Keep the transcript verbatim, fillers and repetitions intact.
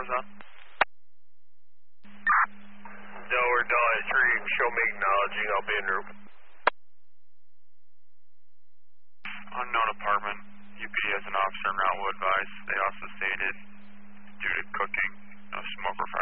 cameras on? Delaware Delta three, show me acknowledging, I'll be en route. Unknown apartment. U P D has an officer en route will advise. They also stated, due to cooking, no smoke or